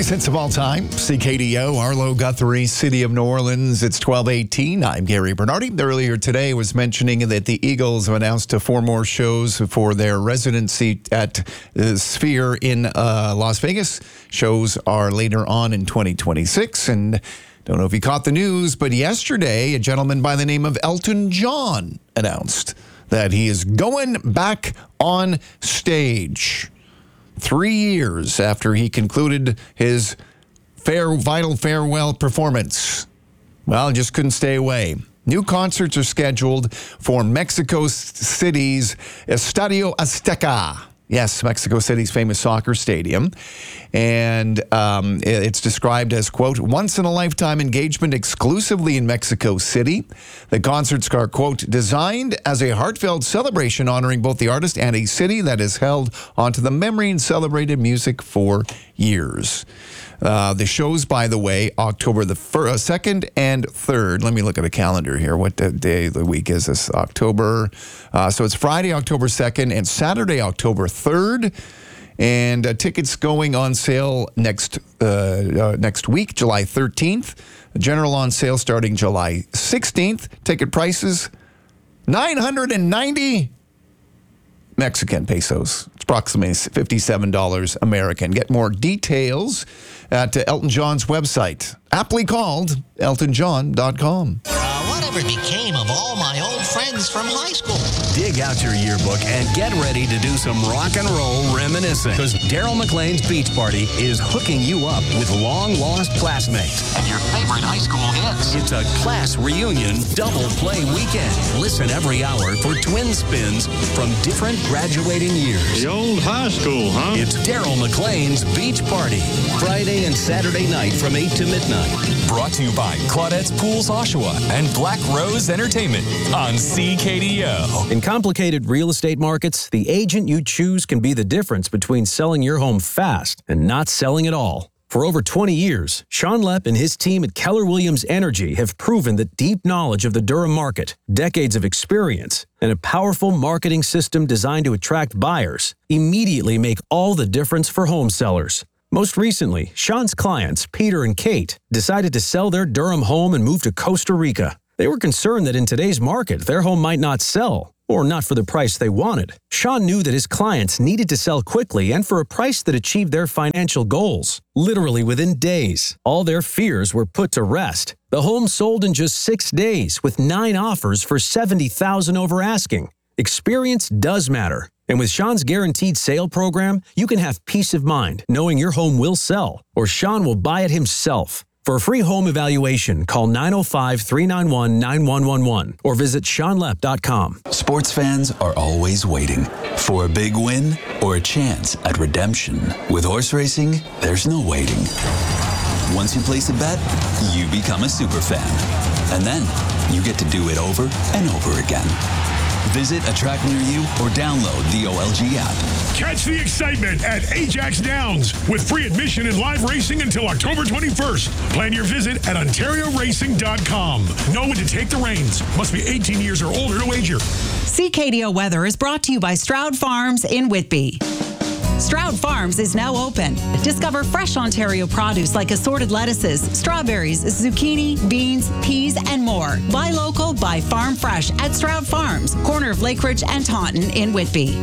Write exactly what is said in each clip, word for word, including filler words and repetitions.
Stories hits of all time. C K D O, Arlo Guthrie, City of New Orleans. It's twelve eighteen. I'm Gary Bernardi. Earlier today was mentioning that the Eagles have announced four more shows for their residency at the Sphere in uh, Las Vegas. Shows are later on in twenty twenty-six. And don't know if you caught the news, but yesterday, a gentleman by the name of Elton John announced that he is going back on stage. Three years after he concluded his fair, vital farewell performance. Well, just couldn't stay away. New concerts are scheduled for Mexico City's Estadio Azteca. Yes, Mexico City's famous soccer stadium. And um, it's described as, quote, once-in-a-lifetime engagement exclusively in Mexico City. The concerts are, quote, designed as a heartfelt celebration honoring both the artist and a city that has held onto the memory and celebrated music for years. Uh, the shows, by the way, October the first, uh, second and third. Let me look at a calendar here. What day of the week is this? October. Uh, so it's Friday, October second, and Saturday, October third. And uh, tickets going on sale next uh, uh, next week, July thirteenth. General on sale starting July sixteenth. Ticket prices, nine hundred ninety Mexican pesos. It's approximately fifty-seven dollars American. Get more details at uh, Elton John's website, aptly called elton john dot com. Uh, whatever became of all my old friends from high school? Dig out your yearbook and get ready to do some rock and roll reminiscing. Because Daryl McLean's Beach Party is hooking you up with long-lost classmates. And your favorite high school hits. It's a class reunion double play weekend. Listen every hour for twin spins from different graduating years. The old high school, huh? It's Daryl McLean's Beach Party. Friday and Saturday night from eight to midnight. Brought to you by Claudette's Pools Oshawa and Black Rose Entertainment on C K D O. In complicated real estate markets, the agent you choose can be the difference between selling your home fast and not selling at all. For over twenty years, Sean Lepp and his team at Keller Williams Energy have proven that deep knowledge of the Durham market, decades of experience, and a powerful marketing system designed to attract buyers immediately make all the difference for home sellers. Most recently, Sean's clients, Peter and Kate, decided to sell their Durham home and move to Costa Rica. They were concerned that in today's market, their home might not sell, or not for the price they wanted. Sean knew that his clients needed to sell quickly and for a price that achieved their financial goals. Literally within days, all their fears were put to rest. The home sold in just six days with nine offers for seventy thousand dollars over asking. Experience does matter. And with Sean's Guaranteed Sale program, you can have peace of mind knowing your home will sell, or Sean will buy it himself. For a free home evaluation, call nine oh five, three nine one, nine one one one or visit sean lepp dot com. Sports fans are always waiting for a big win or a chance at redemption. With horse racing, there's no waiting. Once you place a bet, you become a super fan. And then you get to do it over and over again. Visit a track near you or download the O L G app. Catch the excitement at Ajax Downs with free admission and live racing until October twenty-first. Plan your visit at ontario racing dot com. Know when to take the reins. Must be eighteen years or older to wager. C K D O Weather is brought to you by Stroud Farms in Whitby. Stroud Farms is now open. Discover fresh Ontario produce like assorted lettuces, strawberries, zucchini, beans, peas, and more. Buy local, buy farm fresh at Stroud Farms, corner of Lakeridge and Taunton in Whitby.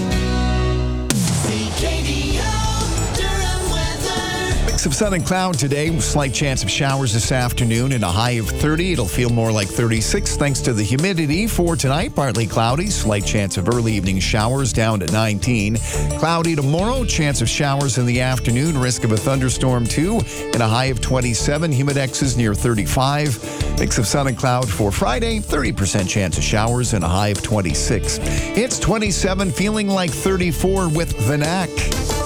Mix of sun and cloud today. Slight chance of showers this afternoon and a high of thirty. It'll feel more like thirty-six thanks to the humidity. For tonight, partly cloudy. Slight chance of early evening showers down to nineteen. Cloudy tomorrow. Chance of showers in the afternoon. Risk of a thunderstorm too. And a high of twenty-seven. Humidex is near thirty-five. Mix of sun and cloud for Friday. thirty percent chance of showers and a high of twenty-six. It's twenty-seven, feeling like thirty-four with Vanac.